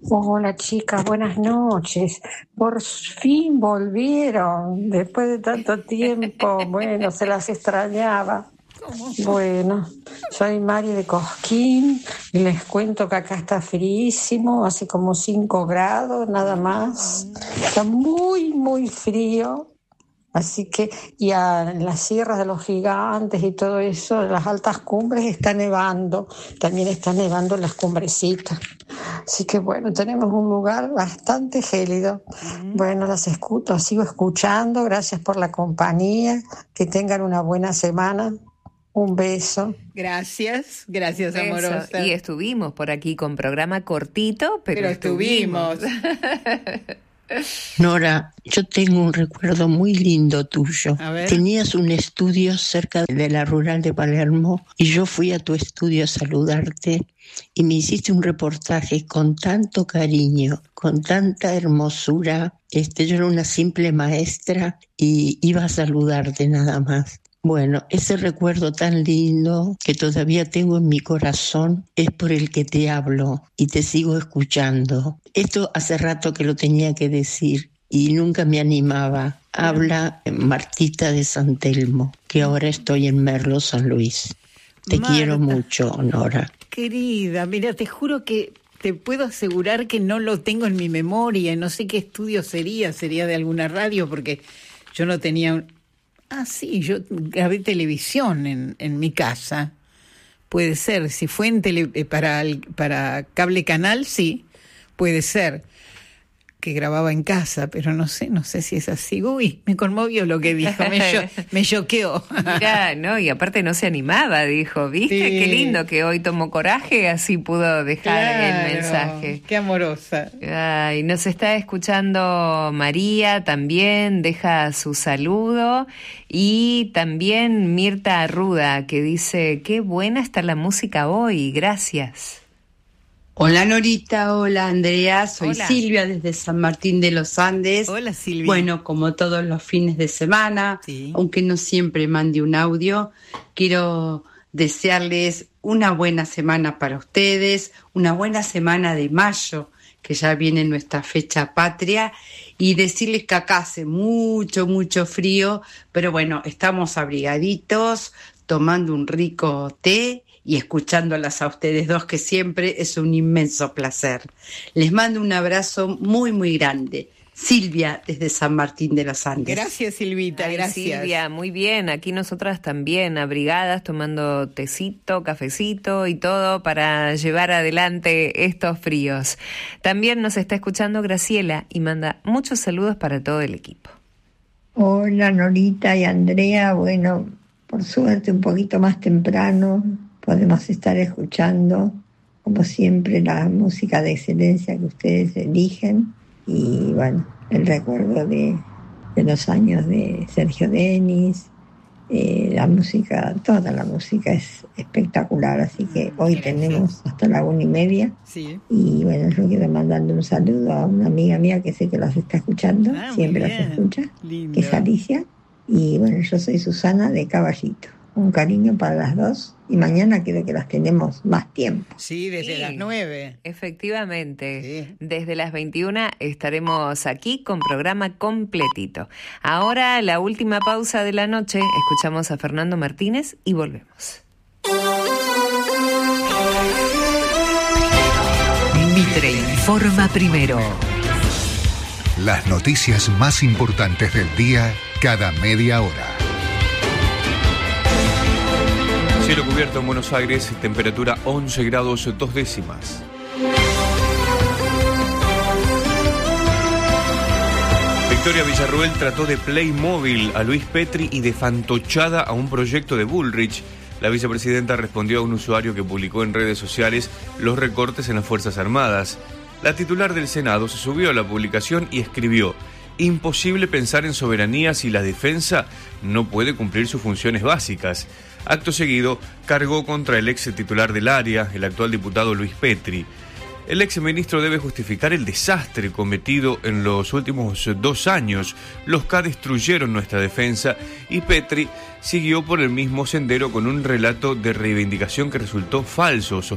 Hola chicas, buenas noches. Por fin volvieron, después de tanto tiempo. Bueno, se las extrañaba. Bueno, soy Mari de Cosquín y les cuento que acá está fríísimo, hace como 5 grados nada más. Está muy, muy frío. Así que, en las sierras de los gigantes y todo eso, en las altas cumbres está nevando, también está nevando en las cumbrecitas. Así que bueno, tenemos un lugar bastante gélido. Bueno, las sigo escuchando, gracias por la compañía, que tengan una buena semana. Un beso. Gracias, amorosa. Y estuvimos por aquí con programa cortito, pero estuvimos. Nora, yo tengo un recuerdo muy lindo tuyo. Tenías un estudio cerca de la rural de Palermo y yo fui a tu estudio a saludarte y me hiciste un reportaje con tanto cariño, con tanta hermosura. Yo era una simple maestra y iba a saludarte nada más. Bueno, ese recuerdo tan lindo que todavía tengo en mi corazón es por el que te hablo y te sigo escuchando. Esto hace rato que lo tenía que decir y nunca me animaba. Habla Martita de San Telmo, que ahora estoy en Merlo, San Luis. Te quiero mucho, Nora. Querida, mira, te juro que te puedo asegurar que no lo tengo en mi memoria. No sé qué estudio sería de alguna radio, porque yo no tenía... sí, yo grabé televisión en mi casa. Puede ser, si fue para cable canal, sí, puede ser que grababa en casa, pero no sé si es así. Uy, me conmovió lo que dijo, me choqueó. Mirá, no, y aparte no se animaba, dijo, ¿viste? Sí. Qué lindo que hoy tomó coraje, así pudo dejar el mensaje. Qué amorosa. Ay, nos está escuchando María también, deja su saludo, y también Mirta Arruda, que dice, qué buena está la música hoy, gracias. Hola Norita, hola Andrea, soy Hola. Silvia desde San Martín de los Andes. Hola Silvia. Bueno, como todos los fines de semana, sí, aunque no siempre mande un audio, quiero desearles una buena semana para ustedes, una buena semana de mayo, que ya viene nuestra fecha patria, y decirles que acá hace mucho, mucho frío, pero bueno, estamos abrigaditos, tomando un rico té, y escuchándolas a ustedes dos, que siempre es un inmenso placer. Les mando un abrazo muy, muy grande. Silvia, desde San Martín de los Andes. Gracias, Silvita, gracias. Silvia, muy bien. Aquí nosotras también, abrigadas, tomando tecito, cafecito y todo para llevar adelante estos fríos. También nos está escuchando Graciela y manda muchos saludos para todo el equipo. Hola Norita y Andrea, bueno, por suerte un poquito más temprano podemos estar escuchando, como siempre, la música de excelencia que ustedes eligen. Y bueno, el recuerdo de los años de Sergio Denis, la música, toda la música es espectacular, así que hoy tenemos hasta la 1:30. Sí. Y bueno, yo quiero mandarle un saludo a una amiga mía que sé que las está escuchando, siempre las escucha, lindo, que es Alicia. Y bueno, yo soy Susana de Caballito. Un cariño para las dos, y mañana creo que las tenemos más tiempo. Sí, desde las 9. Efectivamente, sí, desde las 21 estaremos aquí con programa completito. Ahora, la última pausa de la noche, escuchamos a Fernando Martínez y volvemos. Mitre informa primero. Las noticias más importantes del día cada media hora. Cielo cubierto en Buenos Aires, temperatura 11 grados 2 décimas. Victoria Villarruel trató de Playmobil a Luis Petri y de fantochada a un proyecto de Bullrich. La vicepresidenta respondió a un usuario que publicó en redes sociales los recortes en las Fuerzas Armadas. La titular del Senado se subió a la publicación y escribió: imposible pensar en soberanía si la defensa no puede cumplir sus funciones básicas. Acto seguido, cargó contra el ex titular del área, el actual diputado Luis Petri. El ex ministro debe justificar el desastre cometido en los últimos 2 años. Los K destruyeron nuestra defensa y Petri siguió por el mismo sendero con un relato de reivindicación que resultó falso, sostuvo.